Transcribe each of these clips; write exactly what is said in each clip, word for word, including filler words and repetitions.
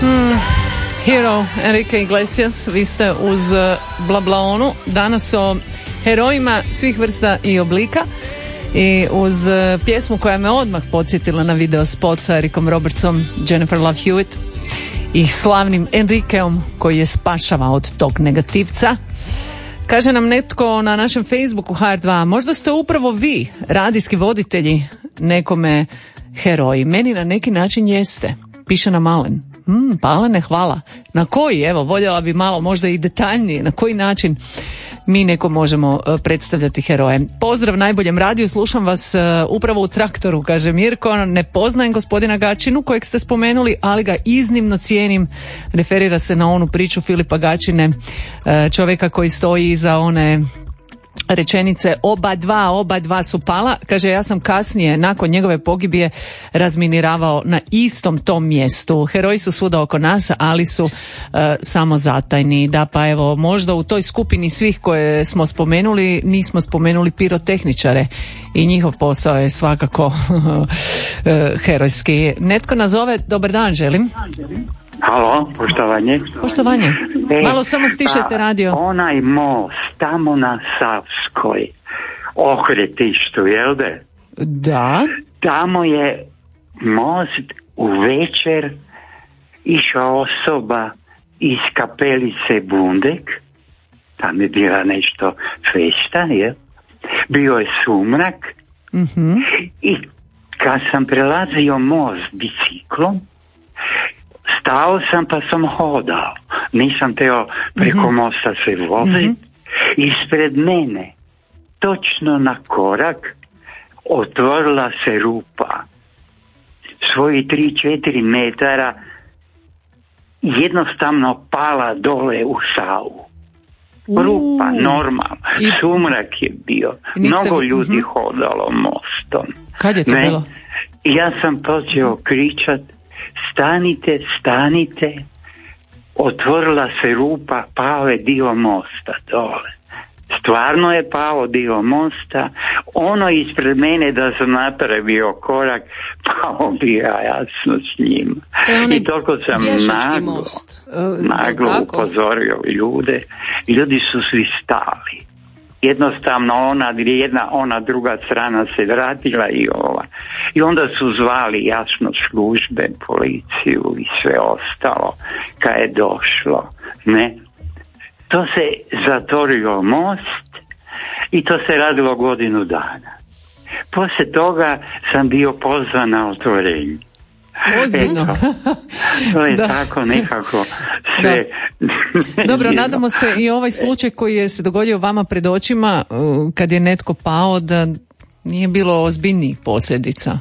Mm, Hero, Enrique Iglesias, vi ste uz Blablaonu, danas o herojima svih vrsta i oblika i uz pjesmu koja me odmah podsjetila na video spot sa Ericom Robertsom, Jennifer Love Hewitt i slavnim Enriqueom koji je spašavao od tog negativca. Kaže nam netko na našem Facebooku ha er dva, možda ste upravo vi, radijski voditelji, nekome heroji. Meni na neki način jeste, piše nam Alen. Mm, pa Alene, hvala. Na koji, evo, voljela bi malo možda i detaljnije, na koji način mi neko možemo uh, predstavljati heroje. Pozdrav najboljem radiju, slušam vas uh, upravo u traktoru, kaže Mirko, ne poznajem gospodina Gačinu kojeg ste spomenuli, ali ga iznimno cijenim, referira se na onu priču Filipa Gačine, uh, čovjeka koji stoji iza one rečenice oba dva, oba dva su pala. Kaže, ja sam kasnije nakon njegove pogibije razminiravao na istom tom mjestu. Heroji su svuda oko nas, ali su uh, samo zatajni. Da, pa evo, možda u toj skupini svih koje smo spomenuli nismo spomenuli pirotehničare i njihov posao je svakako uh, herojski. Netko nazove, dobar dan, želim. Halo, poštovanje. Poštovanje. E, malo samo stišajte pa, radio. Onaj most tamo na Savskoj, okretištu, jel de? Da. Tamo je most u večer išla osoba iz kapelice Bundek, tam je bila nešto festa, jel? Bio je sumrak, mm-hmm. i kad sam prelazio most biciklom, stao sam pa sam hodao. Nisam teo preko mm-hmm. mosta se voziti. Mm-hmm. Ispred mene, točno na korak, otvorila se rupa. Svoji tri četiri metara jednostavno pala dole u Savu. Rupa, uh, normalno. I... Sumrak je bio. Mnogo vi... ljudi mm-hmm. hodalo mostom. Kad je to ne? bilo? Ja sam počeo kričat, stanite, stanite, otvorila se rupa, pao je dio mosta dole. Stvarno je pao dio mosta, ono ispred mene da sam napravio korak, pao bi ja jasno s njim. To i toliko sam naglo, most. naglo uh, upozorio ljude, ljudi su svi stali. Jednostavno ona jedna, ona druga strana se vratila i ova. I onda su zvali jasno službe, policiju i sve ostalo kad je došlo. Ne? To se zatvorio most i to se radilo godinu dana. Poslije toga sam bio pozvan na otvorenje. Ozbiljno. To je da. tako nekako sve. Dobro, nadamo se i ovaj slučaj koji je se dogodio vama pred očima, kad je netko pao, da nije bilo ozbiljnijih posljedica.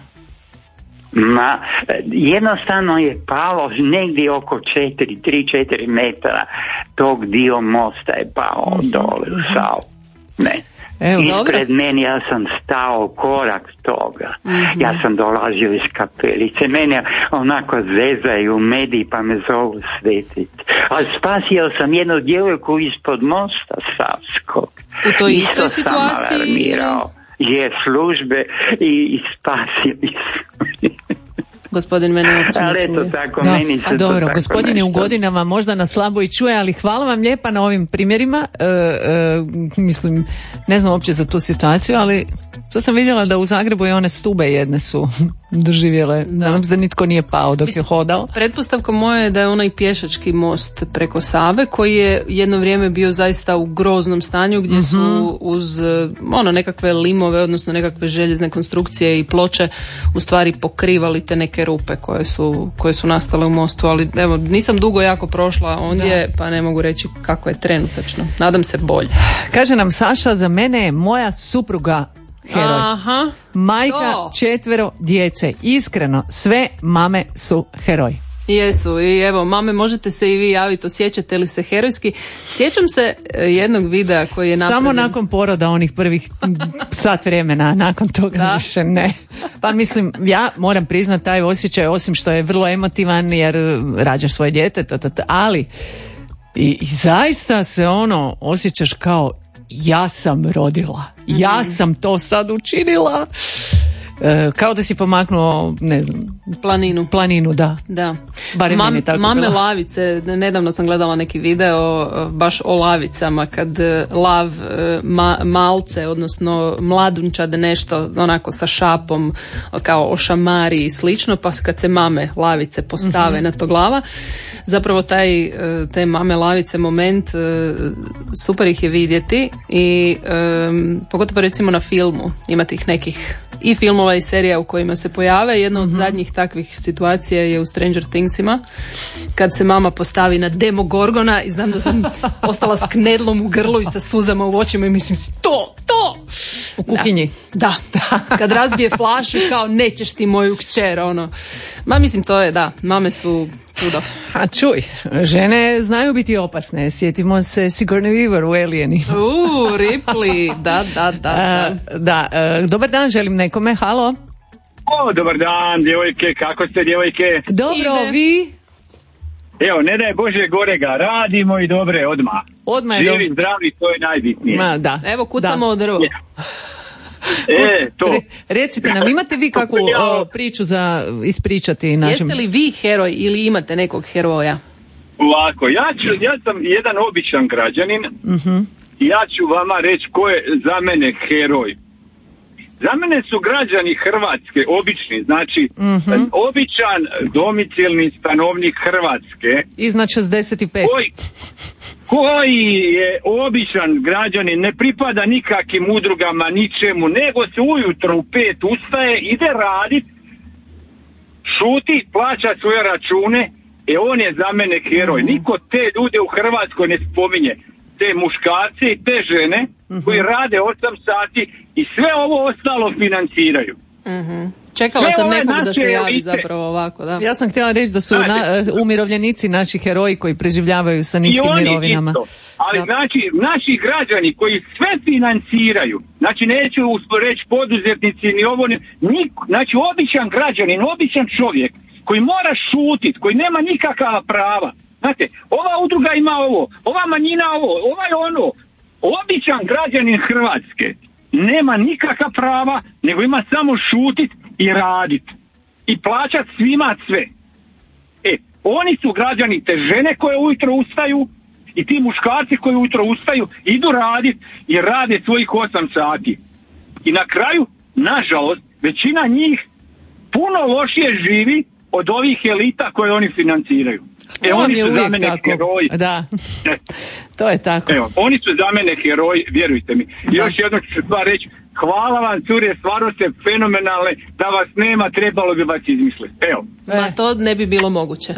Ma, jednostavno je palo negdje oko četiri, tri, četiri metara tog dio mosta je pao mm-hmm, dole u mm-hmm. Savu. Ne. Evo, ispred dobro. meni ja sam stao korak toga. Mm-hmm. Ja sam dolazio iz kapelice. Mene onako zezaju mediji pa me zovu svetiti. Ali spasio sam jednu djevojku ispod mosta Savskog. U toj istoj situaciji? Alarmirao je službe i, i spasili su. Gospodin mene uopće ne čuje. Ali eto tako, da, meni se dobro, to gospodin je u godinama možda nas slabo i čuje, ali hvala vam lijepa na ovim primjerima. E, e, mislim, ne znam uopće za tu situaciju, ali to sam vidjela da u Zagrebu i one stube jedne su doživjele. Nadam se da nitko nije pao dok mislim, je hodao. Pretpostavka moja je da je onaj pješački most preko Save koji je jedno vrijeme bio zaista u groznom stanju gdje mm-hmm. su uz ono nekakve limove, odnosno nekakve željezne konstrukcije i ploče u stvari pokrivali te neke rupe koje su, koje su nastale u mostu, ali evo nisam dugo jako prošla ondje da. Pa ne mogu reći kako je trenutačno. Nadam se bolje. Kaže nam Saša, za mene je moja supruga heroj. Aha, majka to. četvero djece. Iskreno, sve mame su heroji. Jesu i evo, mame, možete se i vi javiti, osjećate li se herojski? Sjećam se jednog videa koji je napravljen. Samo nakon poroda onih prvih sat vremena, nakon toga da. više ne. Pa mislim, ja moram priznati taj osjećaj, osim što je vrlo emotivan jer rađaš svoje dijete, tata, ali i, i zaista se ono osjećaš kao ja sam rodila, ja sam to sad učinila. e, kao da si pomaknuo, ne znam, planinu. Planinu, da. Da. Barem Mam, meni tako mame bilo. lavice, nedavno sam gledala neki video baš o lavicama, kad lav ma, malce, odnosno mladunčad nešto onako sa šapom kao ošamari i slično, pa kad se mame lavice postave mm-hmm. na to glava, zapravo taj, te mame lavice moment, super ih je vidjeti i um, pogotovo recimo na filmu ima tih nekih i filmova i serija u kojima se pojave. Jedna od mm-hmm. zadnjih takvih situacija je u Stranger Thingsima, kad se mama postavi na Demogorgona i znam da sam ostala s knedlom u grlu i sa suzama u očima i mislim to, to! U kuhinji. Da, da. Kad razbije flašu i kao nećeš ti moju kćer, ono. Ma mislim to je, da, mame su čudo. A čuj, žene znaju biti opasne. Sjetimo se Sigourney Weaver u Alieni. Uuu, Ripley, da, da, da. Da, uh, da uh, dobar dan, želim nekome, halo. O, dobar dan, djevojke, kako ste, djevojke? Dobro, Ide. vi? Evo, ne daj Bože gore ga, radimo i dobre odmah. Odmah je Živi, dobro. zdravi, to je najbitnije. Ma, da. Evo, kucamo da. od drvo. E, to. Re, recite nam, imate vi kakvu o, priču za ispričati našim... Jeste li vi heroj ili imate nekog heroja? Ovako, ja, ću, ja sam jedan običan građanin Uh-huh. i ja ću vama reći ko je za mene heroj. Za mene su građani Hrvatske, obični, znači Uh-huh. običan domicilni stanovnik Hrvatske. Iznad šezdeset pet. Koji, koji je običan građanin, ne pripada nikakvim udrugama, ničemu, nego se ujutro u pet ustaje, ide radit, šuti, plaća svoje račune, e on je za mene heroj. Mm-hmm. Niko te ljude u Hrvatskoj ne spominje. Te muškarce i te žene mm-hmm. koji rade osam sati i sve ovo ostalo financiraju. Mhm. Čekala Sve sam ove nekog da se naše javi elite. zapravo ovako, da. Ja sam htjela reći da su Znači- na, umirovljenici naši heroji koji preživljavaju sa I niskim oni mirovinama. isto. Ali Da. znači, naši građani koji sve financiraju, znači neću reći poduzetnici ni ovo, ni, niko, znači običan građanin, običan čovjek koji mora šutit, koji nema nikakva prava. Znate, ova udruga ima ovo, ova manjina ovo, ovaj ono. Običan građanin Hrvatske nema nikakva prava, nego ima samo šutit i radit. I plaćat svima sve. E, oni su građani, te žene koje ujutro ustaju i ti muškarci koji ujutro ustaju, idu radit i rade svojih osam sati. I na kraju, nažalost, većina njih puno lošije živi od ovih elita koje oni financiraju. E, On oni je su za uvijek mene tako. heroji. Da, to je tako. Evo, oni su za mene heroji, vjerujte mi. I još jedno ću stvar reći, hvala vam cure, stvarno ste fenomenalne, da vas nema, trebalo bi vas izmisliti. Evo. Ma to ne bi bilo moguće.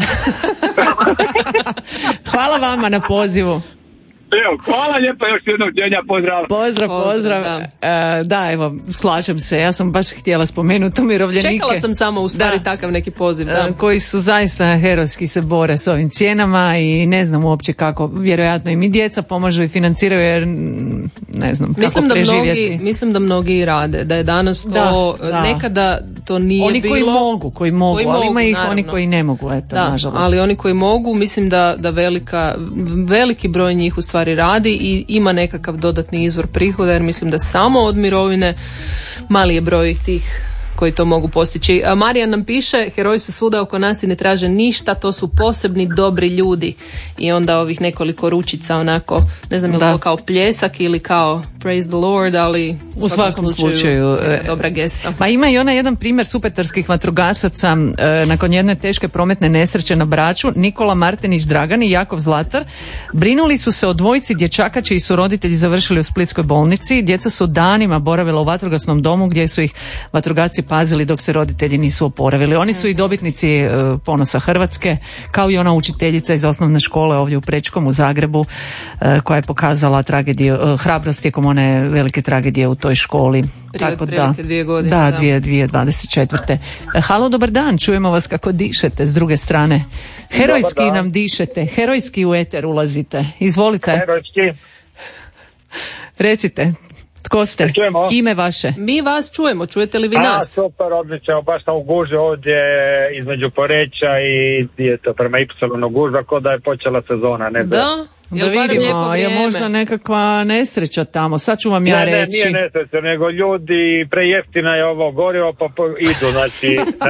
Hvala vama na pozivu. Evo, hvala lijepa, još jednog djenja, pozdrav. Pozdrav, pozdrav. Pozdrav, Da. E, da, evo, slažem se. Ja sam baš htjela spomenuti umirovljenike. Čekala sam samo u stvari Da. takav neki poziv, da. E, koji su zaista herojski se bore s ovim cijenama i ne znam uopće kako, vjerojatno im i djeca pomažu i financiraju jer mm, ne znam kako Mislim da, preživjeti. mnogi, mislim da mnogi i rade, da je danas to, Da, da. nekada to nije Oni bilo. koji mogu, koji mogu, Koji ali mogu, ima ih naravno. oni koji ne mogu, eto, Da, nažalost. ali oni koji mogu, mislim da, da velika, veliki broj njih u stvari radi i ima nekakav dodatni izvor prihoda, jer mislim da samo od mirovine mali je broj tih koji to mogu postići. A Marijan nam piše, heroji su svuda oko nas i ne traže ništa, to su posebni dobri ljudi. I onda ovih nekoliko ručica onako, ne znam je li Da. to kao pljesak ili kao praise the Lord, ali U svakom slučaju, neka e, dobra gesta. Pa ima i onaj jedan primjer supetarskih vatrogasaca e, nakon jedne teške prometne nesreće na Braču. Nikola Martinić Dragan i Jakov Zlatar brinuli su se o dvojici dječaka čiji su roditelji završili u splitskoj bolnici. Djeca su danima boravila u vatrogasnom domu gdje su ih vatrogasci pazili dok se roditelji nisu oporavili. Oni su i dobitnici e, ponosa Hrvatske, kao i ona učiteljica iz osnovne škole ovdje u Prečkom u Zagrebu e, koja je pokazala tragediju, e, hrabrost tijekom one velike tragedije u toj školi. Prije otprilike dvije godine, Da, da. dvije, dvije dvadeset četvrte. E, halo, dobar dan, čujemo vas kako dišete s druge strane. Herojski Dobar dan. nam dišete, herojski u eter ulazite. Izvolite, Herojski. recite, tko ste? Čujemo. Ime vaše? Mi vas čujemo, čujete li vi A, nas? super, odlično, baš sam u guži ovdje između Poreča i je to prema Ipsilonu gužva, ko da je počela sezona, ne be. Da, Da Jel barem lijepo vidimo, je vrijeme? možda nekakva nesreća tamo. Sad ću vam ja Ne, ne, reći. nije nesreća, nego ljudi, prejeftina je ovo gorivo, pa po- idu, znači,